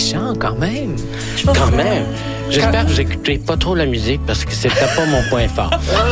chants quand même. Quand même. J'espère que vous écoutez pas trop la musique parce que c'était pas mon point fort.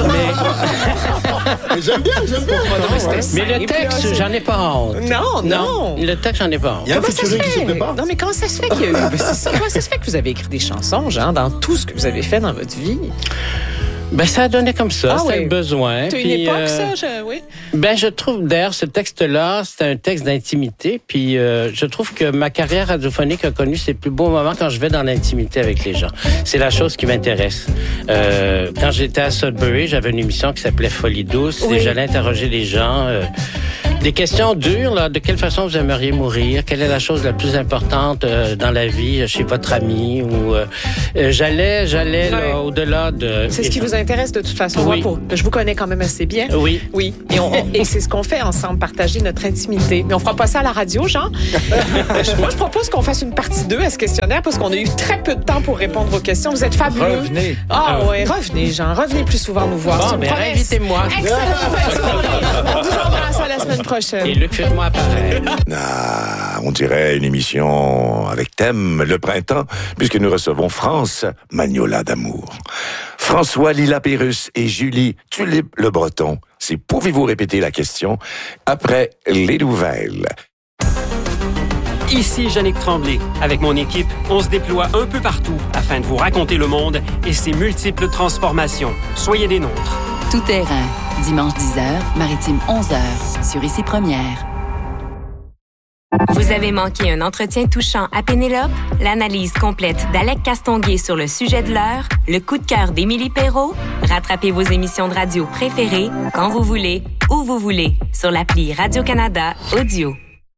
Mais j'aime bien. Mais le texte, j'en ai pas honte. Non. Le texte, j'en ai pas honte. Il y a un featuring qui se prépare. Non, mais comment ça se fait comment ça se fait que vous avez écrit des chansons, genre, dans tout ce que vous avez fait dans votre vie? Ben, ça a donné comme ça. C'était le besoin. C'est une époque, ça, oui. Ben, je trouve, d'ailleurs, ce texte-là, c'est un texte d'intimité. Puis, je trouve que ma carrière radiophonique a connu ses plus beaux moments quand je vais dans l'intimité avec les gens. C'est la chose qui m'intéresse. Quand j'étais à Sudbury, j'avais une émission qui s'appelait Folie douce. Et j'allais interroger les gens. Des questions dures, là. De quelle façon vous aimeriez mourir? Quelle est la chose la plus importante dans la vie chez votre ami? Ou j'allais là, au-delà de... C'est ce qui vous intéresse de toute façon. Oui. Je vous connais quand même assez bien. Oui. Et c'est ce qu'on fait ensemble, partager notre intimité. Mais on fera pas ça à la radio, Jean. Moi, je propose qu'on fasse une partie 2 à ce questionnaire parce qu'on a eu très peu de temps pour répondre aux questions. Vous êtes fabuleux. Revenez. Revenez, Jean. Revenez plus souvent nous voir. Bon, invitez-moi. Excellent. On vous embrasse à la semaine prochaine. Et Luc, faites-moi pareil. On dirait une émission avec thème le printemps, puisque nous recevons France Magnola d'amour. François Lila Pérus et Julie Tulipe Le Breton. C'est pouvez-vous répéter la question après les nouvelles? Ici Yannick Tremblay. Avec mon équipe, on se déploie un peu partout afin de vous raconter le monde et ses multiples transformations. Soyez des nôtres. Tout terrain. Dimanche 10h, Maritime 11h, sur Ici Première. Vous avez manqué un entretien touchant à Pénélope? L'analyse complète d'Alec Castonguay sur le sujet de l'heure? Le coup de cœur d'Émilie Perrault? Rattrapez vos émissions de radio préférées quand vous voulez, où vous voulez, sur l'appli Radio-Canada Audio.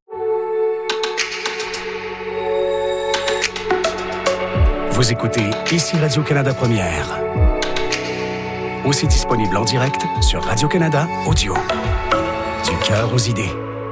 Vous écoutez Ici Radio-Canada Première. Aussi disponible en direct sur Radio-Canada Audio. Du cœur aux idées.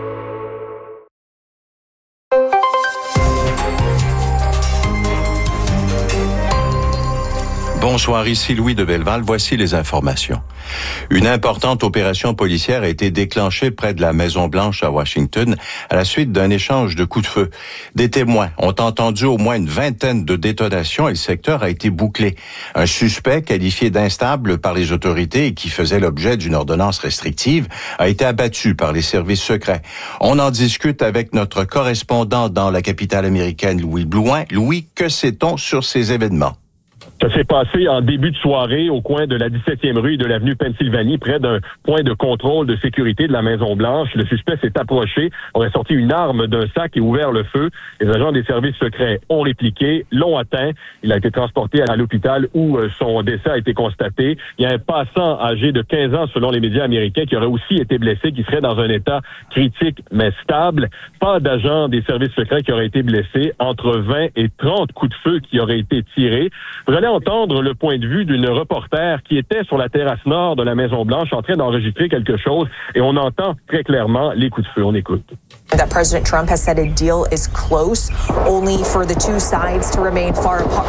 Bonsoir, ici Louis de Belleval. Voici les informations. Une importante opération policière a été déclenchée près de la Maison-Blanche à Washington à la suite d'un échange de coups de feu. Des témoins ont entendu au moins une vingtaine de détonations et le secteur a été bouclé. Un suspect qualifié d'instable par les autorités et qui faisait l'objet d'une ordonnance restrictive a été abattu par les services secrets. On en discute avec notre correspondant dans la capitale américaine, Louis Blouin. Louis, que sait-on sur ces événements? Ça s'est passé en début de soirée au coin de la 17e rue et de l'avenue Pennsylvanie, près d'un point de contrôle de sécurité de la Maison-Blanche. Le suspect s'est approché, aurait sorti une arme d'un sac et ouvert le feu. Les agents des services secrets ont répliqué, l'ont atteint. Il a été transporté à l'hôpital où son décès a été constaté. Il y a un passant âgé de 15 ans, selon les médias américains, qui aurait aussi été blessé, qui serait dans un état critique mais stable. Pas d'agents des services secrets qui auraient été blessés. Entre 20 et 30 coups de feu qui auraient été tirés. Vous allez entendre le point de vue d'une reporter qui était sur la terrasse nord de la Maison-Blanche en train d'enregistrer quelque chose et on entend très clairement les coups de feu. On écoute. That President Trump has said a deal is close, only for the two sides to remain far apart.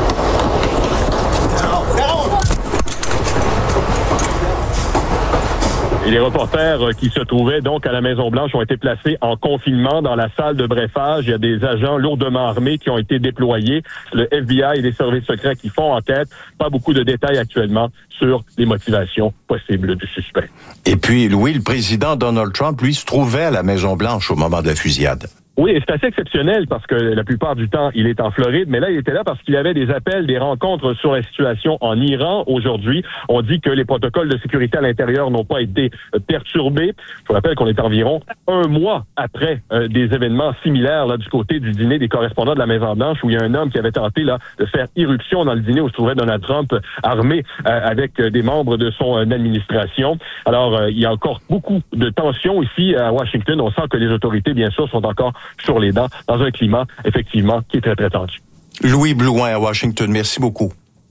Et les reporters qui se trouvaient donc à la Maison-Blanche ont été placés en confinement dans la salle de brefage. Il y a des agents lourdement armés qui ont été déployés. Le FBI et les services secrets qui font enquête. Pas beaucoup de détails actuellement sur les motivations possibles du suspect. Et puis, Louis, le président Donald Trump, lui, se trouvait à la Maison-Blanche au moment de la fusillade. Oui, et c'est assez exceptionnel parce que la plupart du temps, il est en Floride, mais là, il était là parce qu'il y avait des appels, des rencontres sur la situation en Iran. Aujourd'hui, on dit que les protocoles de sécurité à l'intérieur n'ont pas été perturbés. Je vous rappelle qu'on est environ un mois après des événements similaires là du côté du dîner des correspondants de la Maison-Blanche où il y a un homme qui avait tenté là de faire irruption dans le dîner où se trouvait Donald Trump armé avec des membres de son administration. Alors, il y a encore beaucoup de tensions ici à Washington. On sent que les autorités, bien sûr, sont encore sur les dents, dans un climat, effectivement, qui est très, très tendu. Louis Blouin à Washington, merci beaucoup.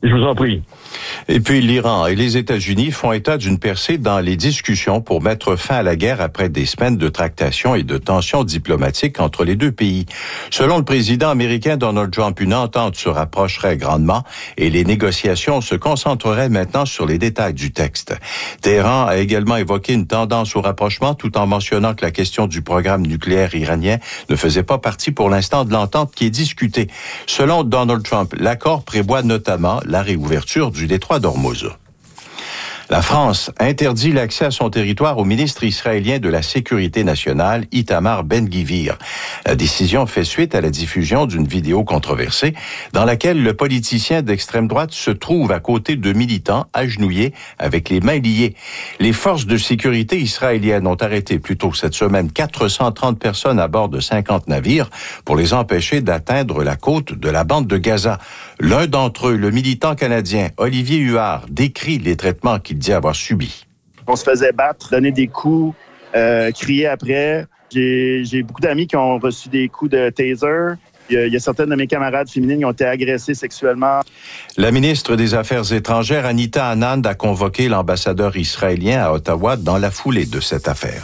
Je vous en prie. Et puis l'Iran et les États-Unis font état d'une percée dans les discussions pour mettre fin à la guerre après des semaines de tractations et de tensions diplomatiques entre les deux pays. Selon le président américain Donald Trump, une entente se rapprocherait grandement et les négociations se concentreraient maintenant sur les détails du texte. Téhéran a également évoqué une tendance au rapprochement tout en mentionnant que la question du programme nucléaire iranien ne faisait pas partie pour l'instant de l'entente qui est discutée. Selon Donald Trump, l'accord prévoit notamment la réouverture du détroit d'Ormuz. La France interdit l'accès à son territoire au ministre israélien de la Sécurité nationale, Itamar Ben-Gvir. La décision fait suite à la diffusion d'une vidéo controversée dans laquelle le politicien d'extrême droite se trouve à côté de militants agenouillés avec les mains liées. Les forces de sécurité israéliennes ont arrêté plus tôt cette semaine 430 personnes à bord de 50 navires pour les empêcher d'atteindre la côte de la bande de Gaza. L'un d'entre eux, le militant canadien Olivier Huard, décrit les traitements qu'il dit avoir subis. On se faisait battre, donner des coups, crier après. J'ai beaucoup d'amis qui ont reçu des coups de taser. Il y a certaines de mes camarades féminines qui ont été agressées sexuellement. La ministre des Affaires étrangères, Anita Anand, a convoqué l'ambassadeur israélien à Ottawa dans la foulée de cette affaire.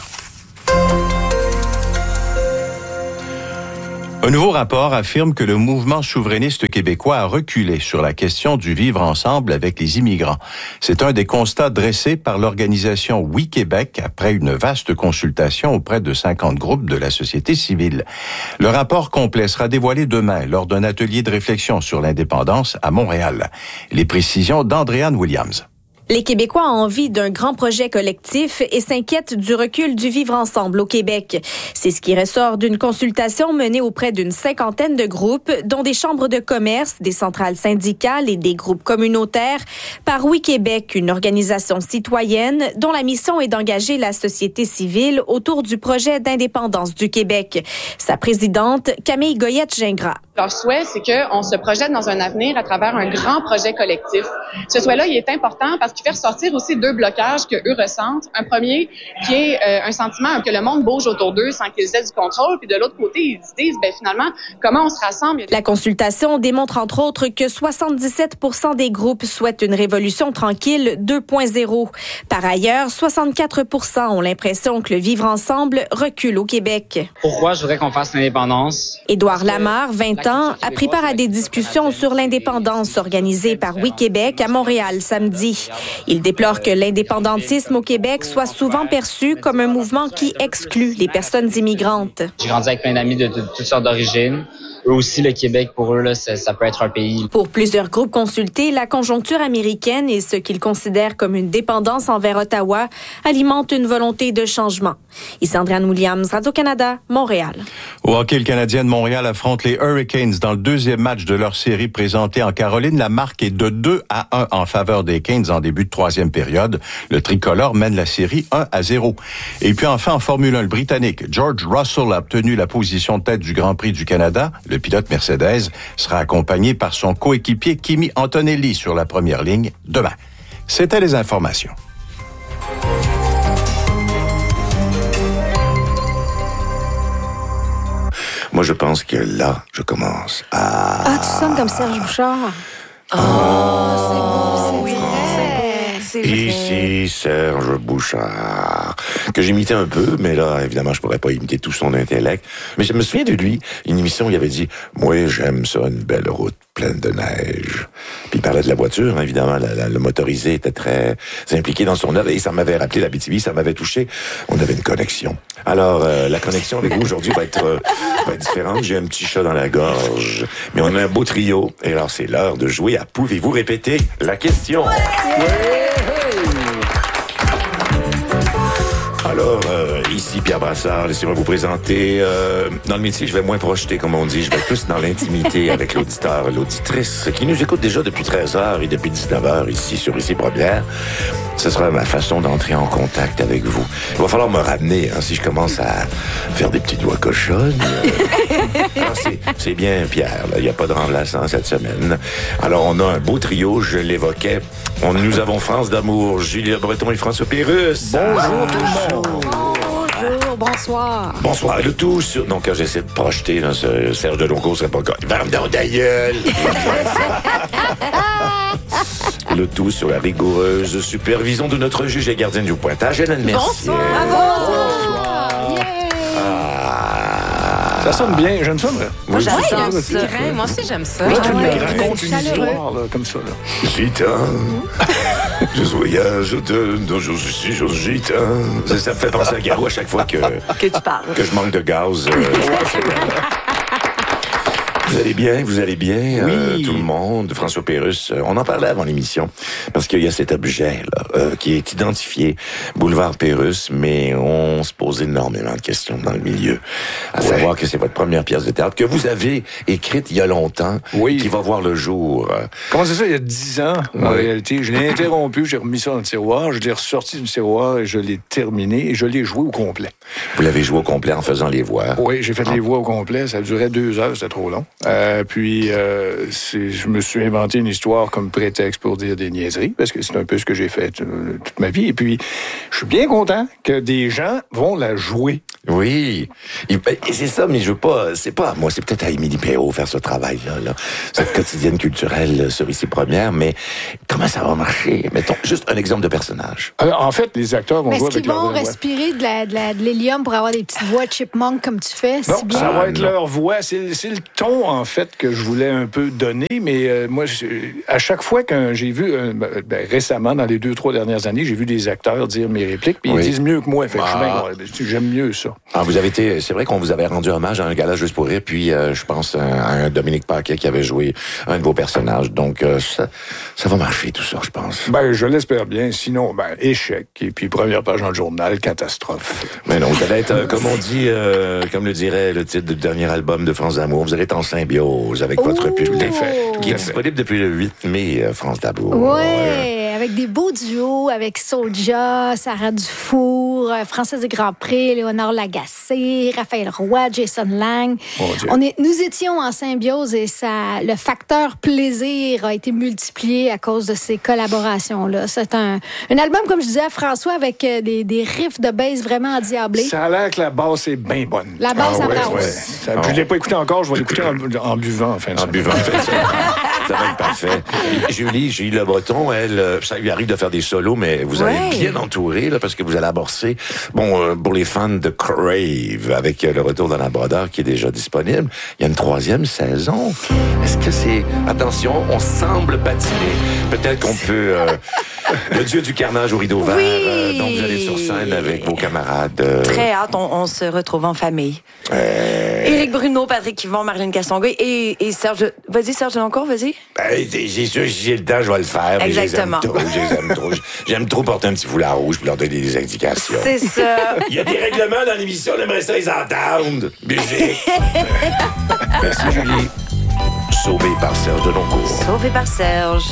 Un nouveau rapport affirme que le mouvement souverainiste québécois a reculé sur la question du vivre ensemble avec les immigrants. C'est un des constats dressés par l'organisation Oui Québec après une vaste consultation auprès de 50 groupes de la société civile. Le rapport complet sera dévoilé demain lors d'un atelier de réflexion sur l'indépendance à Montréal. Les précisions d'Andréane Williams. Les Québécois ont envie d'un grand projet collectif et s'inquiètent du recul du vivre ensemble au Québec. C'est ce qui ressort d'une consultation menée auprès d'une cinquantaine de groupes, dont des chambres de commerce, des centrales syndicales et des groupes communautaires, par Oui Québec, une organisation citoyenne dont la mission est d'engager la société civile autour du projet d'indépendance du Québec. Sa présidente, Camille Goyette-Gingras. Leur souhait, c'est qu'on se projette dans un avenir à travers un grand projet collectif. Ce souhait-là, il est important parce qu'il fait ressortir aussi deux blocages que eux ressentent. Un premier, qui est un sentiment que le monde bouge autour d'eux sans qu'ils aient du contrôle. Puis de l'autre côté, ils se disent, finalement, comment on se rassemble? La consultation démontre entre autres que 77% des groupes souhaitent une révolution tranquille 2.0. Par ailleurs, 64% ont l'impression que le vivre ensemble recule au Québec. Pourquoi je voudrais qu'on fasse l'indépendance? Édouard Lamarre, 20 ans, a pris part à des discussions sur l'indépendance organisées par Oui Québec à Montréal samedi. Il déplore que l'indépendantisme au Québec soit souvent perçu comme un mouvement qui exclut les personnes immigrantes. J'ai grandi avec plein d'amis de toutes sortes d'origines. Eux aussi, le Québec, pour eux, là, ça peut être un pays. Pour plusieurs groupes consultés, la conjoncture américaine et ce qu'ils considèrent comme une dépendance envers Ottawa alimente une volonté de changement. Ici Andréane Williams, Radio-Canada, Montréal. Au hockey, le Canadien de Montréal affronte les Hurricanes dans le deuxième match de leur série présentée en Caroline. La marque est de 2-1 en faveur des Canes en début de troisième période. Le tricolore mène la série 1-0. Et puis enfin, en Formule 1, le Britannique George Russell a obtenu la position de tête du Grand Prix du Canada. Le pilote Mercedes sera accompagné par son coéquipier Kimi Antonelli sur la première ligne demain. C'était les informations. Moi, je pense que là, je commence à... Ah, tu sonnes comme Serge Bouchard. Oh, c'est beau, c'est vrai. Ici Serge Bouchard, que j'imitais un peu, mais là, évidemment, je pourrais pas imiter tout son intellect. Mais je me souviens de lui, une émission où il avait dit « Moi, j'aime ça, une belle route pleine de neige. » Puis il parlait de la voiture, hein, évidemment, le motorisé était très impliqué dans son œuvre, et ça m'avait rappelé l'Abitibi, ça m'avait touché. On avait une connexion. Alors, la connexion avec vous aujourd'hui va être différente. J'ai un petit chat dans la gorge, mais on a un beau trio. Et alors, c'est l'heure de jouer à Pouvez-vous répéter la question? Alors, ici Pierre Brassard, laissez-moi vous présenter. Dans le métier, je vais moins projeter, comme on dit. Je vais plus dans l'intimité avec l'auditeur, l'auditrice, qui nous écoute déjà depuis 13h et depuis 19h ici sur Ici Première. Ce sera ma façon d'entrer en contact avec vous. Il va falloir me ramener, hein, si je commence à faire des petits doigts cochonnes. C'est bien, Pierre. Il n'y a pas de remplaçant cette semaine. Alors, on a un beau trio, je l'évoquais. Nous avons France d'Amour, Julie Le Breton et François Pérusse. Bonjour tout le monde. Bonjour, bonsoir. Bonsoir. Le tout sur... Donc, quand j'essaie de projeter, là, Serge Delonco serait pas... Varme dans ta gueule. Le tout sur la rigoureuse supervision de notre juge et gardienne du pointage, Hélène Mercier. Ça sonne bien, j'aime ça. Moi, j'aime ça. Moi aussi, j'aime ça. Là, tu me racontes une histoire, là, comme ça. Gita, je voyage de Gita. Ça me fait penser à Garou à chaque fois que tu parles. Que je manque de gaz. Vous allez bien, Oui. tout le monde. François Pérusse, on en parlait avant l'émission, parce qu'il y a cet objet là qui est identifié, boulevard Pérusse, mais on se pose énormément de questions dans le milieu. À savoir que c'est votre première pièce de théâtre que vous avez écrite il y a longtemps, qui va voir le jour. Comment c'est ça, il y a 10 ans, en réalité. Je l'ai interrompu, j'ai remis ça dans le tiroir, je l'ai ressorti du tiroir et je l'ai terminé et je l'ai joué au complet. Vous l'avez joué au complet en faisant les voix? Oui, j'ai fait les voix au complet, ça durait 2 heures, c'était trop long. Je me suis inventé une histoire comme prétexte pour dire des niaiseries, parce que c'est un peu ce que j'ai fait toute ma vie. Et puis, je suis bien content que des gens vont la jouer. Oui, et c'est ça, mais je veux pas, c'est pas à moi, c'est peut-être à Émilie Perrault faire ce travail-là, cette quotidienne culturelle sur Ici Première, mais comment ça va marcher? Mettons, juste un exemple de personnage. Alors, en fait, les acteurs vont jouer avec leur voix. Est-ce qu'ils vont respirer de l'hélium pour avoir des petites voix chipmunk comme tu fais? Non, si bien? ça va être leur voix. C'est le ton, en fait, que je voulais un peu donner, mais moi, à chaque fois que j'ai vu, récemment, dans les 2-3 dernières années, j'ai vu des acteurs dire mes répliques, puis ils disent mieux que moi. Fait que j'aime mieux ça. Ah, c'est vrai qu'on vous avait rendu hommage à un gala Juste pour rire, puis je pense à un Dominique Paquet qui avait joué un de vos personnages. Donc, ça va marcher, tout ça, je pense. Je l'espère bien. Sinon, échec. Et puis, première page dans le journal, catastrophe. Mais non, vous allez être, comme on dit, comme le dirait le titre du dernier album de France d'Amour, vous allez être en symbiose avec votre public, qui est disponible depuis le 8 mai, France d'Amour. Oui, avec des beaux duos, avec Soulja, Sarah Dufour, Française de Grandpré, Léonard Lagacé, Raphaël Roy, Jason Lang. Nous étions en symbiose et le facteur plaisir a été multiplié à cause de ces collaborations-là. C'est un album, comme je disais à François, avec des riffs de bass vraiment endiablés. Ça a l'air que la basse est bien bonne. La basse, Je ne l'ai pas écouté encore, je vais l'écouter en buvant. Ça va être parfait. Julie Le Breton, elle, ça lui arrive de faire des solos, mais vous allez bien entourer, là, parce que vous allez aborder, pour les fans de Crave, avec le retour dans la brodeur qui est déjà disponible, il y a une 3e saison. Est-ce que c'est... Attention, on semble patiner. Peut-être qu'on peut... le dieu du carnage au rideau vert. Donc, vous allez sur scène avec vos camarades. Très hâte, on se retrouve en famille. Éric Bruno, Patrick Yvon, Marlène Castonguay et Serge... Vas-y, Serge Deloncourt, vas-y. C'est sûr, si j'ai le temps, je vais le faire. Mais exactement. Je les aime trop. J'aime trop porter un petit foulard rouge pour leur donner des indications. C'est ça. Il y a des règlements dans l'émission, on aimerait ça les entendre. Musique. Merci, Julie. Sauvé par Serge Deloncourt. Sauvé par Serge.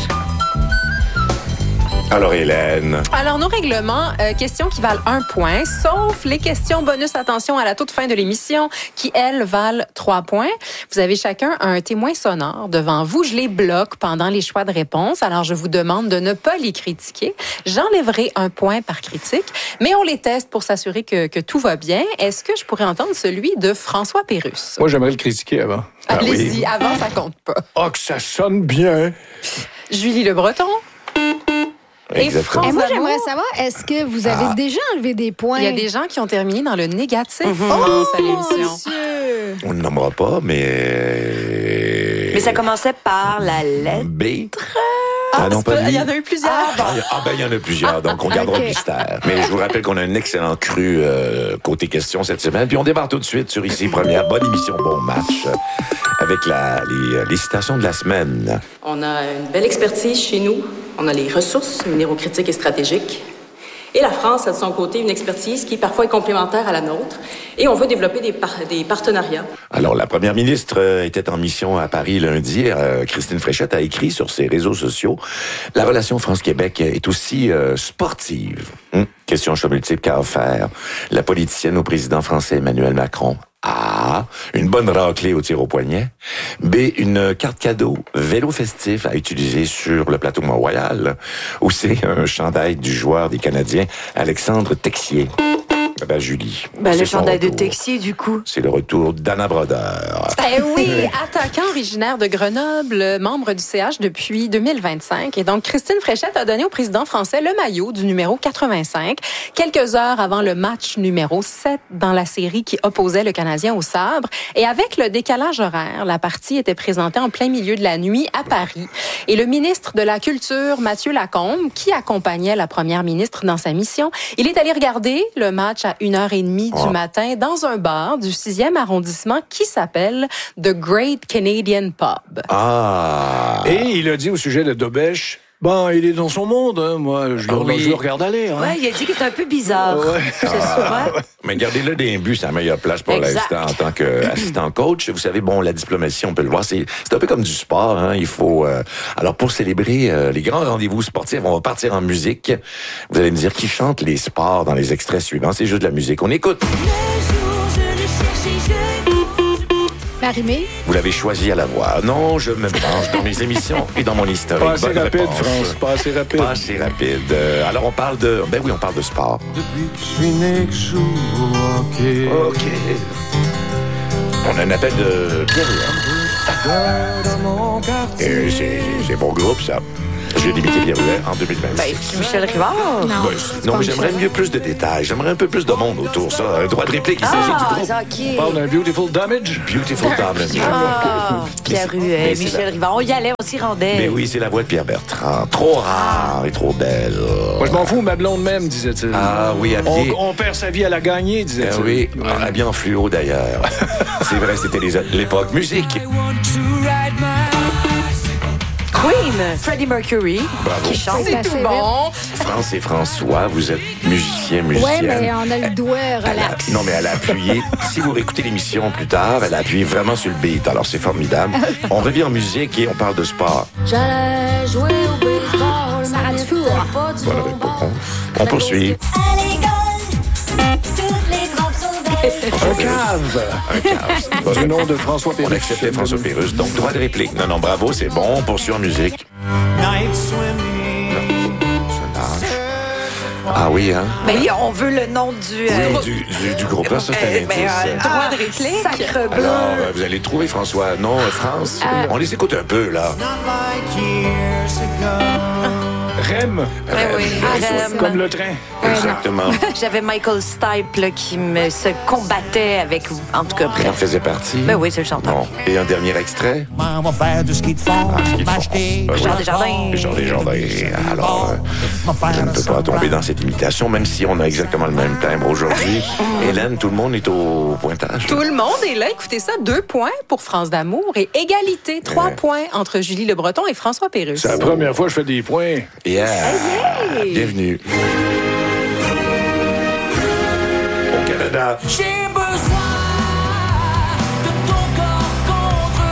Alors, Hélène. Alors, nos règlements, questions qui valent 1 point, sauf les questions bonus, attention, à la toute fin de l'émission, qui, elles, valent 3 points. Vous avez chacun un témoin sonore devant vous. Je les bloque pendant les choix de réponse. Alors, je vous demande de ne pas les critiquer. J'enlèverai 1 point par critique, mais on les teste pour s'assurer que tout va bien. Est-ce que je pourrais entendre celui de François Pérusse? Moi, j'aimerais le critiquer avant. Allez-y, avant, ça compte pas. Ah, que ça sonne bien. Julie Le Breton. Et moi, j'aimerais savoir, est-ce que vous avez déjà enlevé des points? Il y a des gens qui ont terminé dans le négatif à l'émission. On ne nommera pas, mais ça commençait par la lettre B. Non, pas il y en a eu plusieurs. Il y en a plusieurs, donc on gardera le mystère. Mais je vous rappelle qu'on a un excellent cru côté questions cette semaine. Puis on démarre tout de suite sur Ici Première. Bonne émission, bon match. Avec les citations de la semaine. On a une belle expertise chez nous. On a les ressources minéraux-critiques et stratégiques. Et la France a de son côté une expertise qui parfois est complémentaire à la nôtre. Et on veut développer des partenariats. Alors, la première ministre était en mission à Paris lundi. Christine Fréchette a écrit sur ses réseaux sociaux « La relation France-Québec est aussi sportive. » Question choix multiple qu'a offert la politicienne au président français Emmanuel Macron. A. Une bonne raclée au tir au poignet. B. Une carte cadeau vélo festif à utiliser sur le plateau Mont-Royal. Ou C. Un chandail du joueur des Canadiens Alexandre Texier. Ben, Julie. Ben, le c'est son chandail de retour. Texier, du coup. C'est le retour d'Anna Brodeur. Eh oui, attaquant originaire de Grenoble, membre du CH depuis 2025. Et donc, Christine Fréchette a donné au président français le maillot du numéro 85, quelques heures avant le match numéro 7 dans la série qui opposait le Canadien au sabre. Et avec le décalage horaire, la partie était présentée en plein milieu de la nuit à Paris. Et le ministre de la Culture, Mathieu Lacombe, qui accompagnait la première ministre dans sa mission, il est allé regarder le match à 1h30 du matin dans un bar du 6e arrondissement qui s'appelle The Great Canadian Pub. Ah! Et il a dit au sujet de Dobèche, bon, il est dans son monde, hein. Moi, je le regarde aller. Hein. Ouais, il a dit qu'il était un peu bizarre. C'est sûr, Mais gardez-le des buts, c'est la meilleure place pour l'instant en tant qu'assistant coach. Vous savez, bon, la diplomatie, on peut le voir, c'est un peu comme du sport. Hein. Il faut. Alors, pour célébrer les grands rendez-vous sportifs, on va partir en musique. Vous allez me dire qui chante les sports dans les extraits suivants. C'est juste de la musique. On écoute. Marie-Mé? Vous l'avez choisi à la voix. Non, je me branche dans mes émissions et dans mon historique. Pas assez Bonne rapide, réponse. France, pas assez rapide. Pas assez rapide. Alors, on parle de... Ben oui, on parle de sport. Depuis que je suis né, que je joue au hockey. OK. On a un appel de Pierre. C'est mon groupe, ça. J'ai débuté Pierre en 2026. Ben, c'est Michel Rivard. Non, mais j'aimerais mieux plus de détails. J'aimerais un peu plus de monde autour, ça. Un droit de réplique, il s'agit du groupe. OK. On parle d'un Beautiful Damage. Beautiful Damage. Pierre Ruet, Michel Rivard. On y allait, on s'y rendait. Mais oui, c'est la voix de Pierre Bertrand. Trop rare et trop belle. Moi, je m'en fous, ma blonde même, disait-il. Ah oui, habillé. On perd sa vie à la gagner, disait-il. Oui, habillé en fluo, d'ailleurs. C'est vrai, c'était l'époque. Musique. Queen, Freddie Mercury, Bravo. qui chante. C'est tout bon. France et François, vous êtes musicienne. Oui, mais on a le doigt relax. Non, mais elle a appuyé. Si vous réécoutez l'émission plus tard, elle a appuyé vraiment sur le beat. Alors, c'est formidable. On revient en musique et on parle de sport. J'allais jouer au baseball. Sarah Dufour. Bonne réponse. On poursuit. Un cave. Du nom de François Pérusse. On acceptait François Pérusse. Donc, droit de réplique. Non, bravo, c'est bon. On poursuit en musique. Ah oui, hein? Ben, on veut le nom du... Du groupe. Là, ça, c'est un indice. Droit de réplique. Sacre bleu. Alors, vous allez trouver, François. Non, France. On les écoute un peu, là. Rem. Rem. Comme le train. Exactement. J'avais Michael Stipe là, qui se combattait avec... En tout cas, Il en bref. faisait partie. Ben oui, c'est le chanteur. Bon. Et un dernier extrait. On va faire du ski de fond, m'acheter. Jean Desjardins. Jean Desjardins. Alors, je ne peux pas tomber dans cette imitation, même si on a exactement le même timbre aujourd'hui. Hélène, tout le monde est au pointage. Tout le monde est là. Écoutez ça, 2 points pour France d'amour et égalité, 3 points entre Julie Le Breton et François Pérusse. C'est la première fois que je fais des points. Yeah! Bienvenue. Au Canada. J'ai besoin de ton corps contre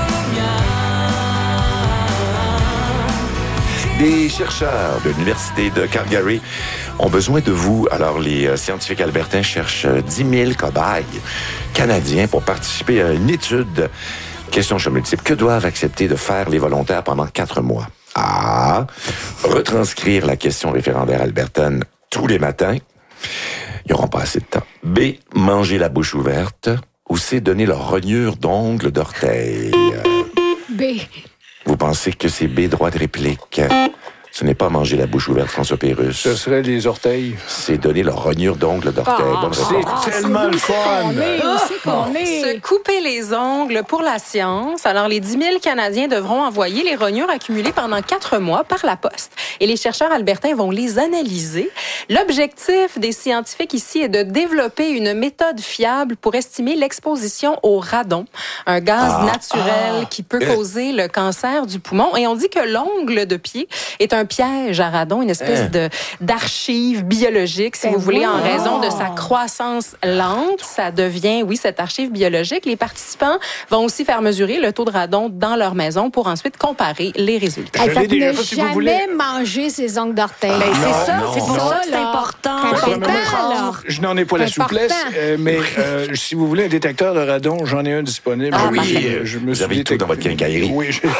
le mien. Des chercheurs de l'Université de Calgary ont besoin de vous. Alors, les scientifiques albertains cherchent 10 000 cobayes canadiens pour participer à une étude. Question choix multiple. Que doivent accepter de faire les volontaires pendant 4 mois? A. Retranscrire la question référendaire albertaine tous les matins. Ils n'auront pas assez de temps. B. Manger la bouche ouverte. Ou C. Donner leur rognure d'ongles d'orteil. B. Vous pensez que c'est B, droit de réplique? Ce n'est pas manger la bouche ouverte, François Pérusse. Ce serait les orteils. C'est donner leur rognure d'ongles d'orteil. Bonne réponse. C'est tellement le fun. Se couper les ongles pour la science. Alors, les 10 000 Canadiens devront envoyer les rognures accumulées pendant 4 mois par la poste. Et les chercheurs albertains vont les analyser. L'objectif des scientifiques ici est de développer une méthode fiable pour estimer l'exposition au radon, un gaz naturel qui peut causer le cancer du poumon. Et on dit que l'ongle de pied est un piège à radon, une espèce d'archive biologique, si vous voulez, en raison de sa croissance lente. Ça devient, oui, cette archive biologique. Les participants vont aussi faire mesurer le taux de radon dans leur maison pour ensuite comparer les résultats. Fait que ne jamais manger ses ongles d'orteil. C'est ça, c'est pour ça que c'est important. Je n'en ai pas la souplesse, mais si vous voulez un détecteur de radon, j'en ai un disponible. Ah oui, vous avez tout dans votre quincaillerie. Oui, j'ai tout.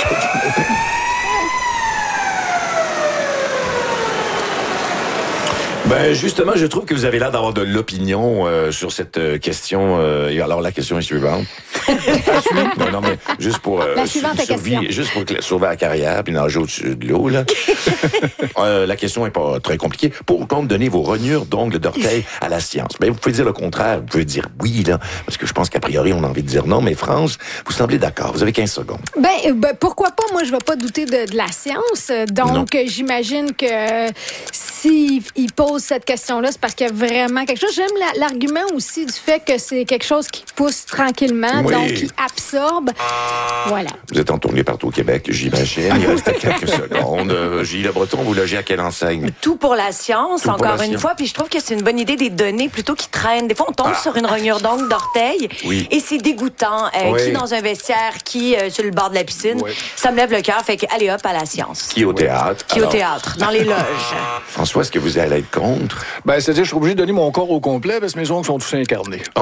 Ben justement, je trouve que vous avez l'air d'avoir de l'opinion sur cette question. Et alors la question est suivante. non, mais juste pour la suivante question. Juste pour sauver la carrière puis nager au-dessus de l'eau là. La question est pas très compliquée. Pour donner vos rognures d'ongles d'orteil à la science. Ben vous pouvez dire le contraire. Vous pouvez dire oui là, parce que je pense qu'a priori on a envie de dire non. Mais France, vous semblez d'accord. Vous avez 15 secondes. Ben pourquoi pas. Moi, je vais pas douter de la science. Donc, j'imagine que s'il pose cette question-là, c'est parce qu'il y a vraiment quelque chose. J'aime l'argument aussi du fait que c'est quelque chose qui pousse tranquillement, donc qui absorbe. Voilà. Vous êtes en tournée partout au Québec, j'imagine. Il reste quelques secondes. Gilles Le Breton, vous logez à quelle enseigne? Tout pour la science, encore une fois. Puis je trouve que c'est une bonne idée des données plutôt qui traînent. Des fois, on tombe sur une rognure d'ongle d'orteil et c'est dégoûtant. Qui dans un vestiaire, qui sur le bord de la piscine. Ça me lève le cœur. Fait que allez hop à la science. Qui au théâtre? Qui au théâtre, dans les loges. François, est-ce que vous allez être contre? Ben, c'est-à-dire, je suis obligé de donner mon corps au complet parce que mes ongles sont tous incarnés. Donc,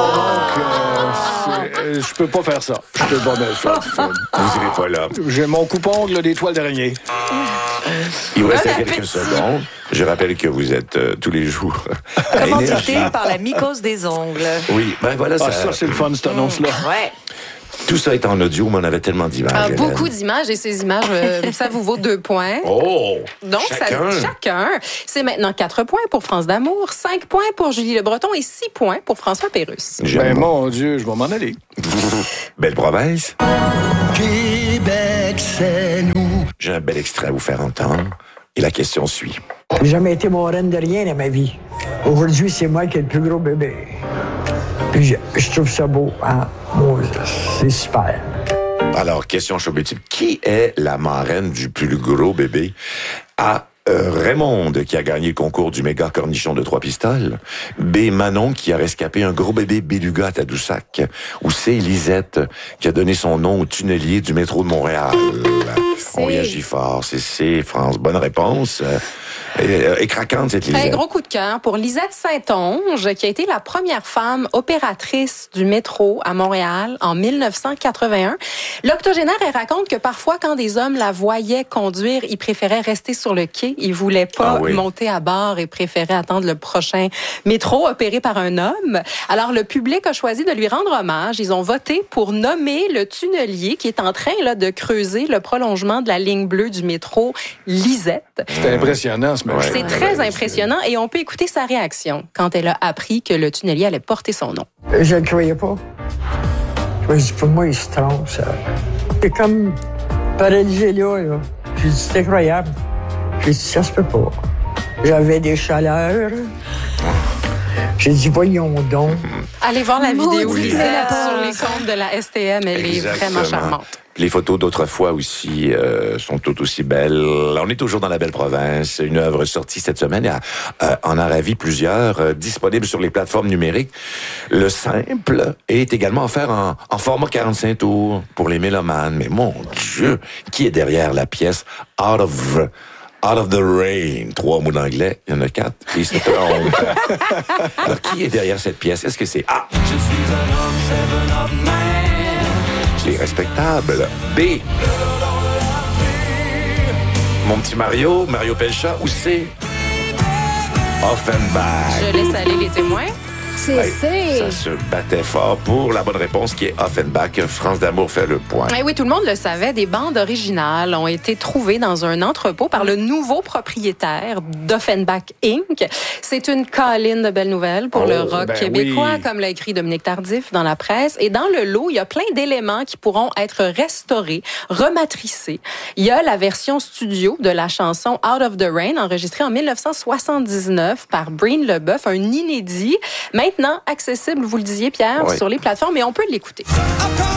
je peux pas faire ça. Je peux pas mettre ça. Vous irez pas là. J'ai mon coupe-ongle des toiles d'araignée. Il vous reste quelques secondes. Je rappelle que vous êtes tous les jours commandité par la mycose des ongles. Oui, ben voilà ça. Ça, c'est le fun, cette annonce-là. Ouais. Tout ça est en audio, mais on avait tellement d'images. Beaucoup d'images, et ces images, ça vous vaut 2 points. Oh! Donc, chacun. C'est maintenant 4 points pour France d'Amour, 5 points pour Julie Le Breton et 6 points pour François Pérusse. Ben, mon Dieu, je vais m'en aller. Belle province. Québec, c'est nous. J'ai un bel extrait à vous faire entendre. Et la question suit. J'ai jamais été moraine de rien dans ma vie. Aujourd'hui, c'est moi qui ai le plus gros bébé. Puis je trouve ça beau, hein? Moi, c'est super. Alors, question showbiz. Qui est la marraine du plus gros bébé? A. Raymond, qui a gagné le concours du méga cornichon de 3 pistoles. B. Manon, qui a rescapé un gros bébé beluga à Tadoussac. Ou C. Lisette, qui a donné son nom au tunnelier du métro de Montréal. On réagit fort. C'est C, France. Bonne réponse. Et craquante, cette Lisette. Un gros coup de cœur pour Lisette Saint-Onge, qui a été la première femme opératrice du métro à Montréal en 1981. L'octogénaire, elle raconte que parfois, quand des hommes la voyaient conduire, ils préféraient rester sur le quai. Ils voulaient pas monter à bord et préféraient attendre le prochain métro opéré par un homme. Alors, le public a choisi de lui rendre hommage. Ils ont voté pour nommer le tunnelier qui est en train là, de creuser le prolongement de la ligne bleue du métro Lisette. C'est impressionnant, ce match. C'est très impressionnant et on peut écouter sa réaction quand elle a appris que le tunnelier allait porter son nom. Je ne le croyais pas. Je me dis, pour moi, il se trompe, ça. C'est comme paralysé là. J'ai dit, c'est incroyable. J'ai dit, ça se peut pas. J'avais des chaleurs. J'ai dit, voyons donc. Allez voir la vidéo Lisette sur les comptes de la STM. Elle est vraiment charmante. Les photos d'autrefois aussi sont toutes aussi belles. On est toujours dans la belle province. Une œuvre sortie cette semaine en a ravi plusieurs, disponibles sur les plateformes numériques. Le simple est également offert en format 45 tours pour les mélomanes. Mais mon Dieu, qui est derrière la pièce Out of the Rain? 3 mots d'anglais, il y en a 4. Et c'est Alors, qui est derrière cette pièce? Est-ce que c'est A? Je suis un homme, 7 up man. C'est respectable. B. Mon petit Mario Pelcha, ou C? Offenbach. Je laisse aller les témoins. Ça se battait fort pour la bonne réponse qui est Offenbach. France d'Amour fait le point. Oui, tout le monde le savait. Des bandes originales ont été trouvées dans un entrepôt par le nouveau propriétaire d'Offenbach Inc. C'est une colline de belles nouvelles pour le rock québécois, comme l'a écrit Dominique Tardif dans la presse. Et dans le lot, il y a plein d'éléments qui pourront être restaurés, rematricés. Il y a la version studio de la chanson Out of the Rain, enregistrée en 1979 par Breen Leboeuf, un inédit. Maintenant accessible, vous le disiez, Pierre, sur les plateformes, et on peut l'écouter.